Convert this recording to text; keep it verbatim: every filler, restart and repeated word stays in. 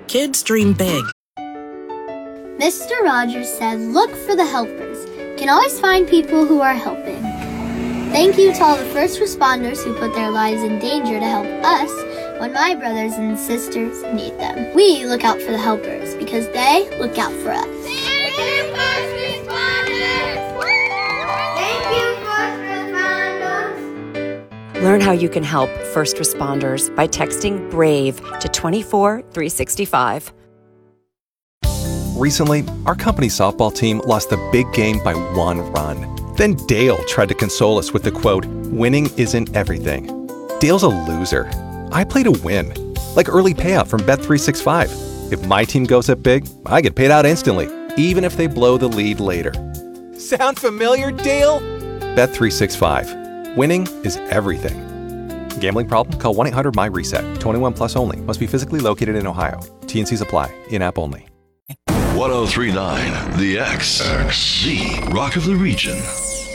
Kids dream big. Mister Rogers said, look for the helpers. You can always find people who are helping. Thank you to all the first responders who put their lives in danger to help us when my brothers and sisters need them. We look out for the helpers because they look out for us. Thank you, first responders! Thank you, first responders! Learn how you can help first responders by texting BRAVE to two four three six five. Recently, our company softball team lost the big game by one run. Then Dale tried to console us with the quote, winning isn't everything. Dale's a loser. I play to win. Like early payout from Bet three sixty-five. If my team goes up big, I get paid out instantly, even if they blow the lead later. Sound familiar, Dale? Bet three sixty-five. Winning is everything. Gambling problem? Call one eight hundred M Y reset. twenty-one plus only. Must be physically located in Ohio. T and Cs apply. In-app only. ten thirty-nine The X, X, the rock of the region.